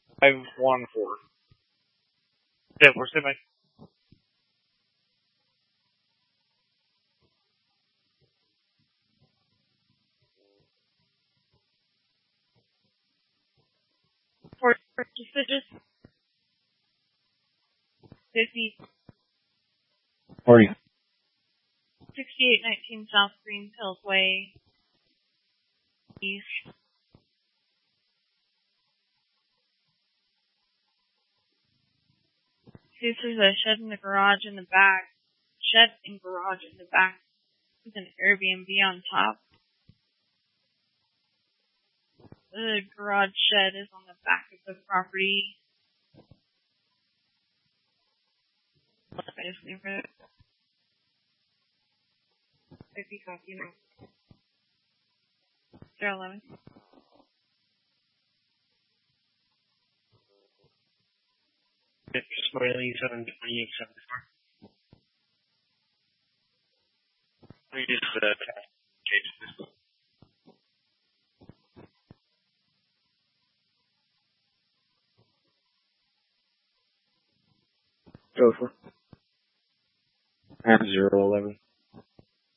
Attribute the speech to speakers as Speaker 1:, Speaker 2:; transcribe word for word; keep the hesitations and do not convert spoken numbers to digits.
Speaker 1: Five one four. Yeah, we're sitting.
Speaker 2: For decisions. Fifty.
Speaker 1: Forty.
Speaker 2: Sixty-eight nineteen South Green Hills Way. East. See, there's a shed in the garage in the back. Shed and garage in the back with an Airbnb on top. The garage shed is on the back of the property. I just leave it. fifty copy now. zero eleven.
Speaker 1: Smiley seven twenty-eight seventy-four. We just uh, changed this. Go for. I have zero eleven.